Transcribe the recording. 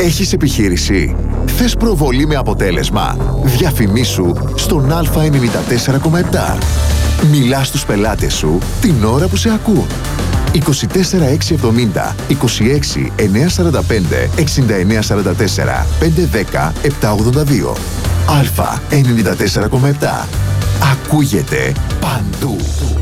Έχεις επιχείρηση? Θες προβολή με αποτέλεσμα? Διαφημίσου στον Α94,7. Μιλάς στους πελάτες σου την ώρα που σε ακούν. 24670 26 945 6944 510 782. Α94,7. Ακούγεται παντού.